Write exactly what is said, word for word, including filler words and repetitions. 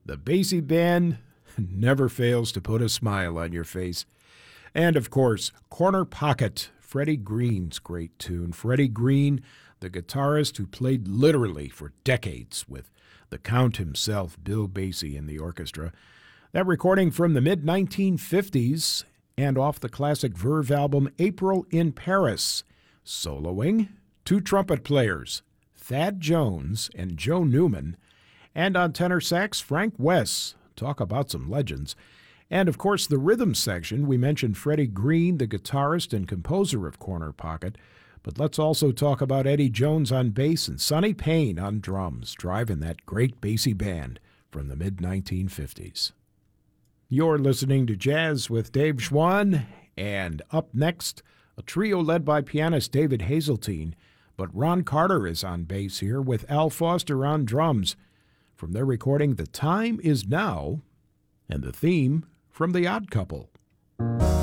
The Basie Band never fails to put a smile on your face. And, of course, Corner Pocket, Freddie Green's great tune. Freddie Green, the guitarist who played literally for decades with the Count himself, Bill Basie, in the orchestra. That recording from the mid nineteen fifties and off the classic Verve album April in Paris. Soloing, two trumpet players, Thad Jones and Joe Newman, and on tenor sax, Frank Wess. Talk about some legends. And, of course, the rhythm section, we mentioned Freddie Green, the guitarist and composer of Corner Pocket, but let's also talk about Eddie Jones on bass and Sonny Payne on drums, driving that great Basie Band from the mid nineteen fifties. You're listening to Jazz with Dave Schwann, and up next, a trio led by pianist David Hazeltine, but Ron Carter is on bass here with Al Foster on drums. From their recording, The Time Is Now, and the theme from The Odd Couple.